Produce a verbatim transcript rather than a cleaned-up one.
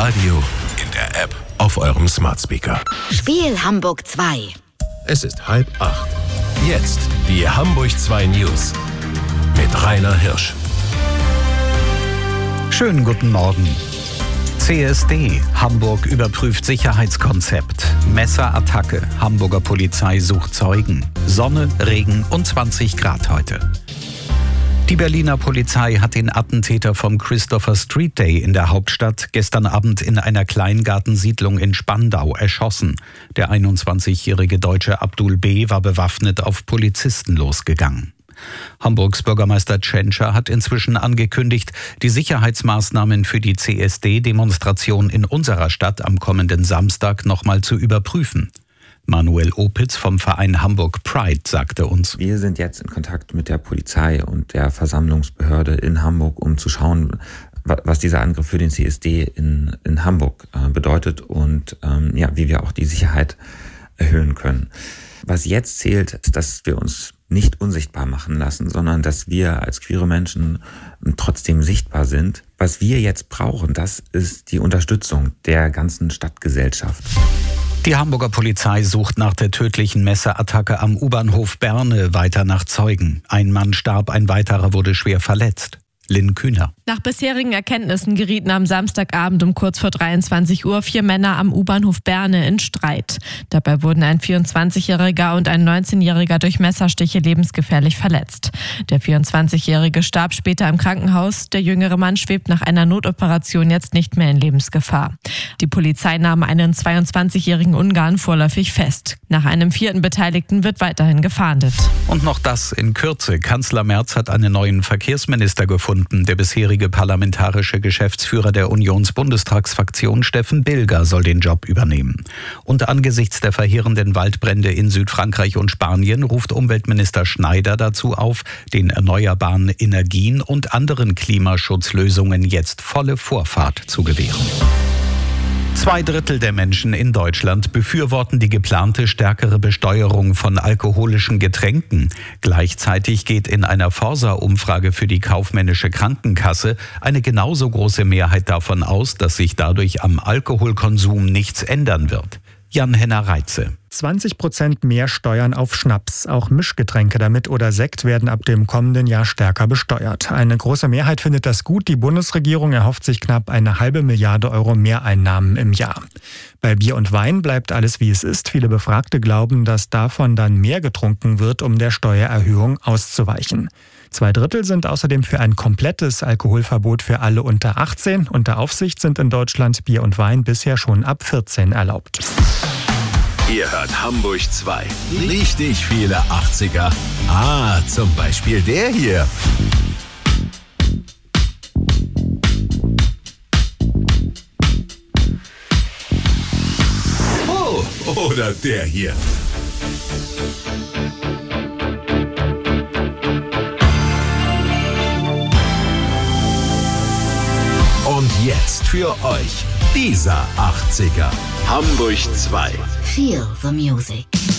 Radio, in der App, auf eurem Smart Speaker. Spiel Hamburg zwei. Es ist halb acht. Jetzt die Hamburg zwei News mit Rainer Hirsch. Schönen guten Morgen. C S D. Hamburg überprüft Sicherheitskonzept. Messerattacke. Hamburger Polizei sucht Zeugen. Sonne, Regen und zwanzig Grad heute. Die Berliner Polizei hat den Attentäter vom Christopher Street Day in der Hauptstadt gestern Abend in einer Kleingartensiedlung in Spandau erschossen. Der einundzwanzigjährige Deutsche Abdul B. war bewaffnet auf Polizisten losgegangen. Hamburgs Bürgermeister Tschentscher hat inzwischen angekündigt, die Sicherheitsmaßnahmen für die C S D-Demonstration in unserer Stadt am kommenden Samstag nochmal zu überprüfen. Manuel Opitz vom Verein Hamburg Pride sagte uns: Wir sind jetzt in Kontakt mit der Polizei und der Versammlungsbehörde in Hamburg, um zu schauen, was dieser Angriff für den C S D in, in Hamburg äh, bedeutet und ähm, ja, wie wir auch die Sicherheit erhöhen können. Was jetzt zählt, ist, dass wir uns nicht unsichtbar machen lassen, sondern dass wir als queere Menschen trotzdem sichtbar sind. Was wir jetzt brauchen, das ist die Unterstützung der ganzen Stadtgesellschaft. Die Hamburger Polizei sucht nach der tödlichen Messerattacke am U-Bahnhof Berne weiter nach Zeugen. Ein Mann starb, ein weiterer wurde schwer verletzt. Lynn Kühner. Nach bisherigen Erkenntnissen gerieten am Samstagabend um kurz vor dreiundzwanzig Uhr vier Männer am U-Bahnhof Berne in Streit. Dabei wurden ein vierundzwanzigjähriger und ein neunzehnjähriger durch Messerstiche lebensgefährlich verletzt. Der vierundzwanzigjährige starb später im Krankenhaus. Der jüngere Mann schwebt nach einer Notoperation jetzt nicht mehr in Lebensgefahr. Die Polizei nahm einen zweiundzwanzigjährigen Ungarn vorläufig fest. Nach einem vierten Beteiligten wird weiterhin gefahndet. Und noch das in Kürze. Kanzler Merz hat einen neuen Verkehrsminister gefunden. Der bisherige parlamentarische Geschäftsführer der Unionsbundestagsfraktion Steffen Bilger soll den Job übernehmen. Und angesichts der verheerenden Waldbrände in Südfrankreich und Spanien ruft Umweltminister Schneider dazu auf, den erneuerbaren Energien und anderen Klimaschutzlösungen jetzt volle Vorfahrt zu gewähren. Zwei Drittel der Menschen in Deutschland befürworten die geplante stärkere Besteuerung von alkoholischen Getränken. Gleichzeitig geht in einer Forsa-Umfrage für die kaufmännische Krankenkasse eine genauso große Mehrheit davon aus, dass sich dadurch am Alkoholkonsum nichts ändern wird. Jan-Henner Reitze. zwanzig Prozent mehr Steuern auf Schnaps. Auch Mischgetränke damit oder Sekt werden ab dem kommenden Jahr stärker besteuert. Eine große Mehrheit findet das gut. Die Bundesregierung erhofft sich knapp eine halbe Milliarde Euro Mehreinnahmen im Jahr. Bei Bier und Wein bleibt alles wie es ist. Viele Befragte glauben, dass davon dann mehr getrunken wird, um der Steuererhöhung auszuweichen. Zwei Drittel sind außerdem für ein komplettes Alkoholverbot für alle unter achtzehn. Unter Aufsicht sind in Deutschland Bier und Wein bisher schon ab vierzehn erlaubt. Ihr hört Hamburg zwei. Richtig viele achtziger. Ah, zum Beispiel der hier. Oh, oder der hier. Und jetzt für euch dieser achtziger. Hamburg zwei. Feel the music.